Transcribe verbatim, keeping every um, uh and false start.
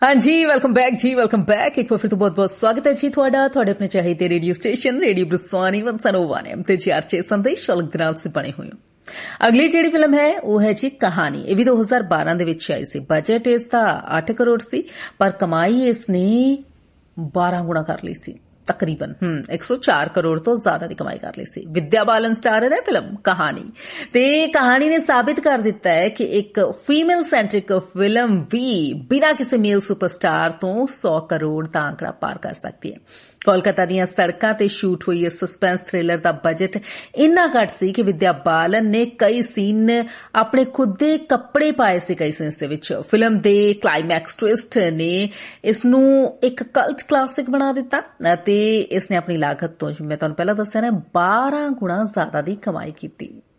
हाँ जी, welcome back जी, welcome back. एक बार फिर तो बहुत बहुत स्वागत है जी ਤੁਹਾਡਾ ਤੁਹਾਡੇ ਆਪਣੇ ਚਾਹੀਦੇ ਰੇਡੀਓ ਸਟੇਸ਼ਨ ਰੇਡੀਓ ਬਰਸਾਨੀ ਇੱਕ ਸੌ ਨੌ ਤੇ ਚਾਰ ਛੇ ਸੰਦੇਸ਼ ਅਲਗ ਦੇ ਨਾਲ ਸੇ ਬਣੇ ਹੋਏ ਹੋ। ਅਗਲੀ ਜਿਹੜੀ ਫਿਲਮ ਹੈ ਉਹ ਹੈ ਜੀ ਕਹਾਣੀ। ਇਹ ਵੀ ਦੋ ਹਜ਼ਾਰ ਬਾਰਾਂ ਦੇ ਵਿੱਚ ਆਈ ਸੀ। ਬਜਟ ਇਸ ਦਾ ਅੱਠ ਕਰੋੜ ਸੀ ਪਰ ਕਮਾਈ ਇਸ ਨੇ ਬਾਰਾਂ ਗੁਣਾ ਕਰ ਲਈ ਸੀ। तकरीबन एक सौ चार करोड़ तो ज्यादा की कमाई कर ली सी। विद्या बालन स्टारर है फिल्म कहानी ते कहानी ने साबित कर दिता है कि एक फीमेल सेंट्रिक फिल्म भी बिना किसी मेल सुपरस्टार तो सौ करोड़ का आंकड़ा पार कर सकती है। कोलकाता ਦੀਆਂ ਸੜਕਾਂ ਤੇ ਸ਼ੂਟ ਹੋਈ ਇਸ ਸਸਪੈਂਸ ਥ੍ਰਿਲਰ ਦਾ ਬਜਟ ਇੰਨਾ ਘੱਟ ਸੀ ਕਿ ਵਿਦਿਆ ਬਾਲਨ ਨੇ ਕਈ ਸੀਨ ਆਪਣੇ ਖੁਦ ਦੇ ਕੱਪੜੇ ਪਾਏ ਸੀ ਕਈ ਸੀਨਸ ਦੇ ਵਿੱਚ। ਫਿਲਮ ਦੇ ਕਲਾਈਮੈਕਸ ਟਵਿਸਟ ਨੇ ਇਸ ਨੂੰ ਇੱਕ ਕਲਟ ਕਲਾਸਿਕ ਬਣਾ ਦਿੱਤਾ ਤੇ ਇਸ ਨੇ ਆਪਣੀ ਲਾਗਤ ਤੋਂ ਜਿਵੇਂ ਮੈਂ ਤੁਹਾਨੂੰ ਪਹਿਲਾਂ ਦੱਸਿਆ ਨਾ ਬਾਰਾਂ ਗੁਣਾ ਜ਼ਿਆਦਾ ਦੀ ਕਮਾਈ ਕੀਤੀ।